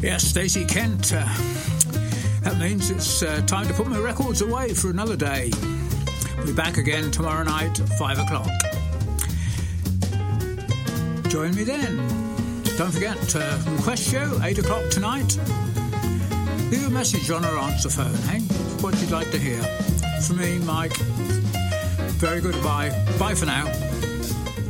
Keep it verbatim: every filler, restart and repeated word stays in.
Yes, Stacey Kent. Uh, that means it's uh, time to put my records away for another day. We'll be back again tomorrow night at five o'clock. Join me then. Don't forget, uh, request show, eight o'clock tonight. Leave a message on our answer phone, hey? What you'd like to hear. From me, Mike, very goodbye. Bye for now.